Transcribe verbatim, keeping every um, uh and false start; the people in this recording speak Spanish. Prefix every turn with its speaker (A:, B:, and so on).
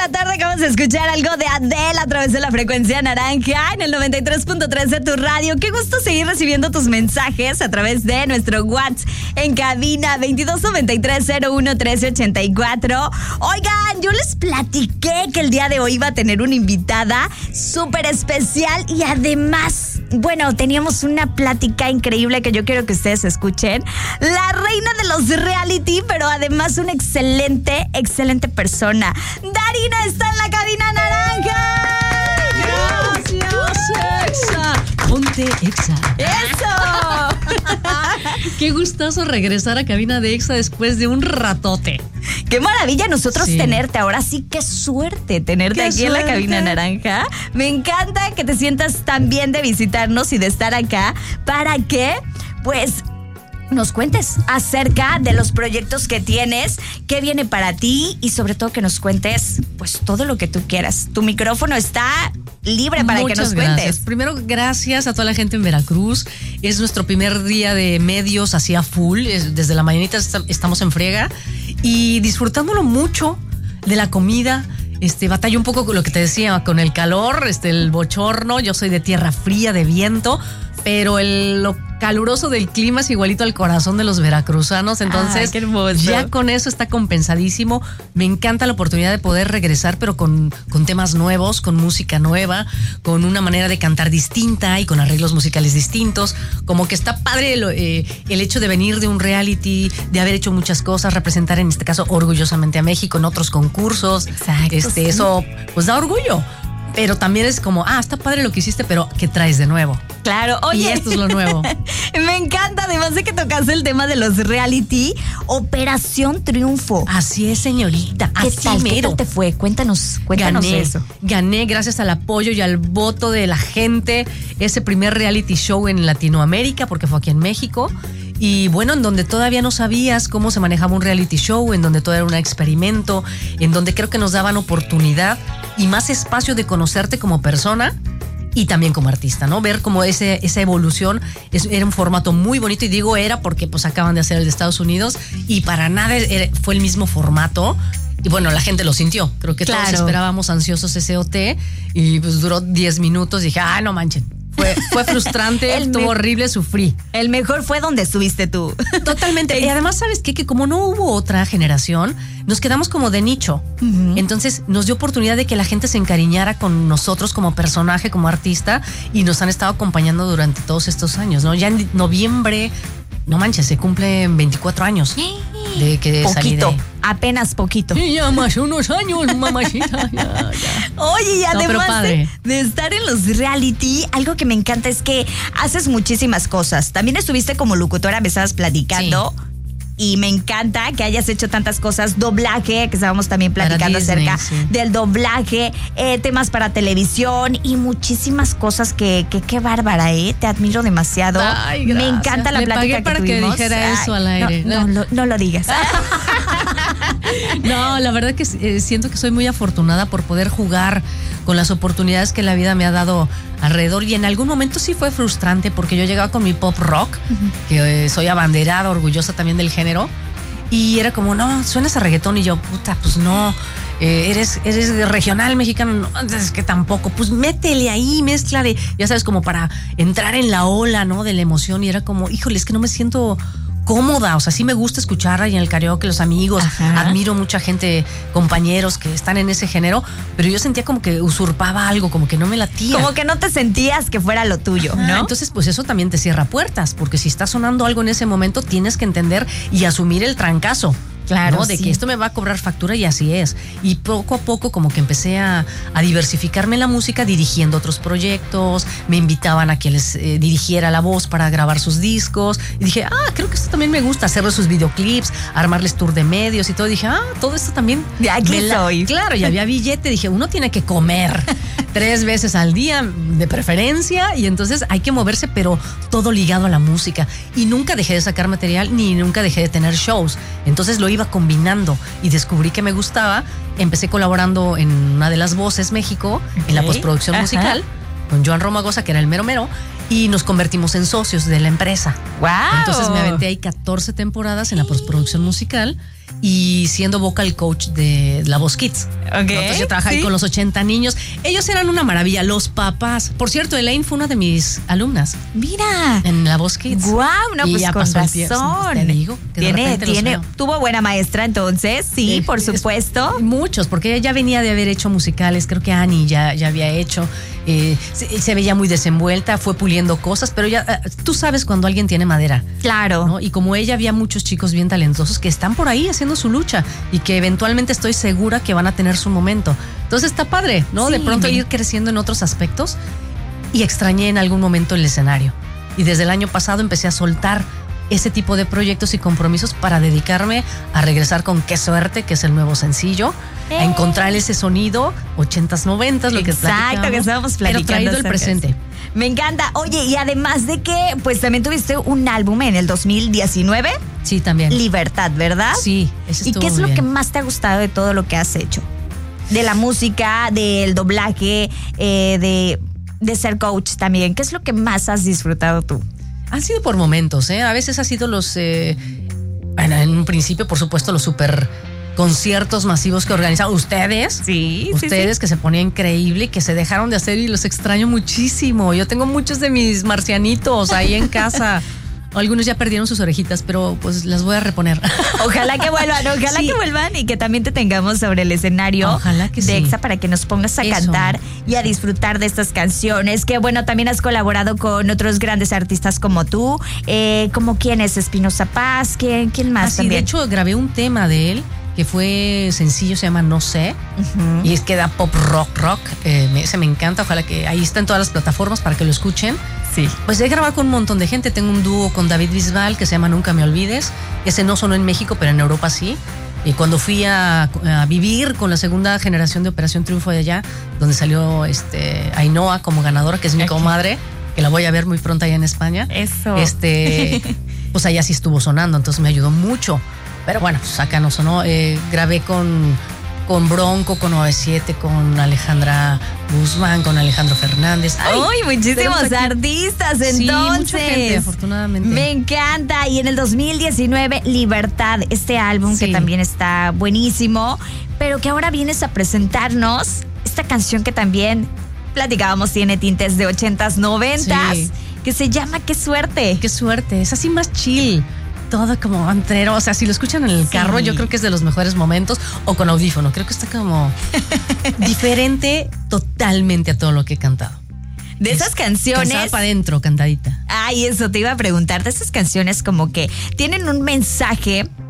A: la tarde acabas de escuchar algo de Adele a través de la frecuencia naranja en el noventa y tres punto tres de tu radio. Qué gusto seguir recibiendo tus mensajes a través de nuestro WhatsApp en cabina veintidós noventa y tres cero uno trece ochenta y cuatro. Oigan, yo les platiqué que el día de hoy iba a tener una invitada súper especial y además, bueno, teníamos una plática increíble que yo quiero que ustedes escuchen. La reina de los reality, pero además una excelente, excelente persona. Darina está en la cabina naranja.
B: Gracias, Exa. Ponte Exa.
A: ¡Eso!
B: Qué gustazo regresar a cabina de Exa después de un ratote.
A: Qué maravilla nosotros
B: Sí.
A: tenerte. Ahora sí, qué suerte tenerte
B: Qué
A: aquí
B: suerte.
A: en la cabina naranja. Me encanta que te sientas tan bien de visitarnos y de estar acá para que, pues, nos cuentes acerca de los proyectos que tienes, qué viene para ti y sobre todo que nos cuentes, pues, todo lo que tú quieras. Tu micrófono está libre para
B: Muchas
A: que nos
B: gracias.
A: cuentes.
B: Primero, gracias a toda la gente en Veracruz. Es nuestro primer día de medios así a full. Es- Desde la mañanita est- estamos en friega y disfrutándolo mucho de la comida. Este, batallo un poco con lo que te decía, con el calor, este, el bochorno. Yo soy de tierra fría, de viento, pero el, lo caluroso del clima es igualito al corazón de los veracruzanos. Entonces,
A: Ay, qué hermoso.
B: ya con eso está compensadísimo. Me encanta la oportunidad de poder regresar, pero con, con temas nuevos, con música nueva, con una manera de cantar distinta y con arreglos musicales distintos. Como que está padre lo, eh, el hecho de venir de un reality, de haber hecho muchas cosas, representar en este caso orgullosamente a México en otros concursos.
A: Exacto,
B: Este,
A: sí.
B: Eso pues da orgullo. Pero también es como, ah, está padre lo que hiciste, pero ¿qué traes de nuevo?
A: Claro, oye.
B: Y esto es lo nuevo.
A: Me encanta, además de que tocaste el tema de los reality, Operación Triunfo.
B: Así es, señorita.
A: ¿Qué
B: Así
A: tal? ¿Qué
B: mero.
A: tal te fue? Cuéntanos, cuéntanos
B: Gané,
A: eso.
B: gané gracias al apoyo y al voto de la gente ese primer reality show en Latinoamérica, porque fue aquí en México. Y bueno, en donde todavía no sabías cómo se manejaba un reality show, en donde todo era un experimento, en donde creo que nos daban oportunidad y más espacio de conocerte como persona y también como artista, ¿no? Ver como ese, esa evolución. Es, era un formato muy bonito y digo era porque pues acaban de hacer el de Estados Unidos y para nada era- fue el mismo formato. Y bueno, la gente lo sintió. Creo que
A: Claro.
B: todos esperábamos ansiosos ese O T y pues duró diez minutos y dije, ah, no manchen. Fue, fue frustrante,
A: El
B: estuvo
A: me-
B: horrible, sufrí.
A: El mejor fue donde estuviste tú.
B: Totalmente. Y además, ¿sabes qué? Que como no hubo otra generación, nos quedamos como de nicho. Entonces nos dio oportunidad de que la gente se encariñara con nosotros como personaje, como artista, y nos han estado acompañando durante todos estos años, ¿no? Ya en noviembre, no manches, se cumplen veinticuatro años de que salí
A: Poquito,
B: de...
A: apenas poquito.
B: Y ya más unos años, mamachita. Ya, ya.
A: Oye, y
B: No, pero
A: además de,
B: padre.
A: de estar en los reality, algo que me encanta es que haces muchísimas cosas. También estuviste como locutora, me estabas platicando. Y me encanta que hayas hecho tantas cosas, doblaje, que estábamos también
B: Para
A: platicando
B: Disney,
A: acerca
B: sí.
A: del doblaje, eh, temas para televisión y muchísimas cosas que, que qué bárbara, ¿eh? Te admiro demasiado.
B: Ay,
A: me
B: gracias.
A: encanta la
B: Le
A: plática
B: pagué
A: que
B: para que
A: tuvimos.
B: dijera eso al
A: no,
B: aire.
A: No, no, no lo digas.
B: No, la verdad que eh, siento que soy muy afortunada por poder jugar con las oportunidades que la vida me ha dado alrededor y en algún momento sí fue frustrante porque yo llegaba con mi pop rock, que eh, soy abanderada, orgullosa también del género y era como, no, suenas a reggaetón y yo, puta, pues no, eh, eres, eres regional mexicano, no, es que tampoco, pues métele ahí, mezcla de, ya sabes, como para entrar en la ola, ¿no? De la emoción y era como, híjole, es que no me siento cómoda, o sea, sí me gusta escuchar ahí en el karaoke los amigos,
A: Ajá.
B: admiro mucha gente, compañeros que están en ese género, pero yo sentía como que usurpaba algo, como que no me latía.
A: Como que no te sentías que fuera lo tuyo,
B: Ah,
A: ¿no?
B: Entonces, pues eso también te cierra puertas, porque si está sonando algo en ese momento, tienes que entender y asumir el trancazo.
A: Claro,
B: ¿no? De
A: sí.
B: que esto me va a cobrar factura y así es. Y poco a poco como que empecé a, a diversificarme en la música dirigiendo otros proyectos, me invitaban a que les eh, dirigiera la voz para grabar sus discos y dije, ah, creo que esto también me gusta, hacerles sus videoclips, armarles tour de medios y todo. Y dije, ah, todo esto también
A: De aquí
B: me la-
A: soy.
B: Claro, y había billete, dije, uno tiene que comer tres veces al día de preferencia y entonces hay que moverse, pero todo ligado a la música. Y nunca dejé de sacar material ni nunca dejé de tener shows. Entonces lo iba combinando y descubrí que me gustaba. Empecé colaborando en una de las voces México, en la
A: Ok.
B: postproducción
A: Ajá.
B: musical, con Joan Romagosa, que era el mero mero, y nos convertimos en socios de la empresa.
A: ¡Wow!
B: Entonces me aventé ahí catorce temporadas en la postproducción musical y siendo vocal coach de La Voz Kids.
A: Okay,
B: Entonces yo trabajaba
A: ¿sí?
B: ahí con los ochenta niños. Ellos eran una maravilla, los papás. Por cierto, Elaine fue una de mis alumnas.
A: Mira.
B: En La Voz Kids.
A: Guau, no,
B: y
A: pues
B: ya
A: con
B: pasó el tiempo.
A: razón.
B: Te digo que de
A: tiene,
B: repente los
A: tiene,
B: veo.
A: tuvo buena maestra entonces, sí,
B: Eh,
A: por
B: es-
A: supuesto.
B: Muchos, porque ella ya venía de haber hecho musicales, creo que Annie ya, ya había hecho, eh, se, se veía muy desenvuelta, fue puliendo cosas, pero ya eh, tú sabes cuando alguien tiene madera,
A: Claro.
B: ¿no? Y como ella había muchos chicos bien talentosos que están por ahí haciendo su lucha y que eventualmente estoy segura que van a tener su momento. Entonces está padre, ¿no?
A: Sí,
B: de pronto
A: me-
B: ir creciendo en otros aspectos y extrañé en algún momento el escenario. Y desde el año pasado empecé a soltar ese tipo de proyectos y compromisos para dedicarme a regresar con Qué Suerte, que es el nuevo sencillo,
A: Eh.
B: a encontrar ese sonido ochentas, noventas, lo que
A: Exacto,
B: platicábamos,
A: que estábamos platicando.
B: pero traído el
A: acerca de
B: presente.
A: eso. Me encanta. Oye, y además de que, pues también tuviste un álbum en el dos mil diecinueve,
B: Sí, también.
A: Libertad, ¿verdad?
B: Sí, ese
A: ¿Y
B: estuvo
A: qué es
B: muy
A: lo
B: bien.
A: que más te ha gustado de todo lo que has hecho? De la música, del doblaje, eh, de, de ser coach también. ¿Qué es lo que más has disfrutado tú?
B: Han sido por momentos, ¿eh? A veces ha sido los... eh, bueno, en un principio, por supuesto, los super conciertos masivos que organizaron ustedes.
A: Sí,
B: Ustedes que se ponía increíble y que se dejaron de hacer y los extraño muchísimo. Yo tengo muchos de mis marcianitos ahí en casa. Algunos ya perdieron sus orejitas, pero pues las voy a reponer.
A: Ojalá que vuelvan, ojalá
B: Sí.
A: que vuelvan y que también te tengamos sobre el escenario
B: Ojalá que
A: de
B: sí.
A: Exa para que nos pongas a
B: Eso.
A: cantar y a disfrutar de estas canciones. Que bueno, también has colaborado con otros grandes artistas como tú, eh, como quién es Espinoza Paz, quién, quién más
B: Así,
A: también.
B: de hecho, grabé un tema de él que fue sencillo, se llama No Sé,
A: Ujú.
B: y es que da pop rock rock. Eh, me, ese me encanta, ojalá que ahí está en todas las plataformas para que lo escuchen.
A: Sí.
B: Pues he grabado con un montón de gente. Tengo un dúo con David Bisbal que se llama Nunca Me Olvides. Ese no sonó en México, pero en Europa sí. Y cuando fui a, a vivir con la segunda generación de Operación Triunfo de allá, donde salió este Ainhoa como ganadora, que es mi
A: Ok.
B: comadre, que la voy a ver muy pronto allá en España.
A: Eso.
B: Este, pues allá sí estuvo sonando, entonces me ayudó mucho. Pero bueno, pues acá no sonó. Eh, grabé con, con Bronco, con nueve siete, con Alejandra Guzmán, con Alejandro Fernández. Ay,
A: Uy, muchísimos
B: tenemos aquí-
A: artistas
B: Sí,
A: entonces.
B: mucha gente, afortunadamente.
A: Me encanta. Y en el dos mil diecinueve, Libertad, este álbum que
B: Sí.
A: también está buenísimo, pero que ahora vienes a presentarnos esta canción que también platicábamos, tiene tintes de ochentas, noventas,
B: Sí.
A: que se llama Qué Suerte.
B: Qué suerte, es así más chill. Todo como entero, o sea, si lo escuchan en el
A: Sí.
B: carro, yo creo que es de los mejores momentos, o con audífono, creo que está como diferente totalmente a todo lo que he cantado.
A: De esas canciones.
B: para adentro, cantadita.
A: Ay, eso te iba a preguntar, de esas canciones como que tienen un mensaje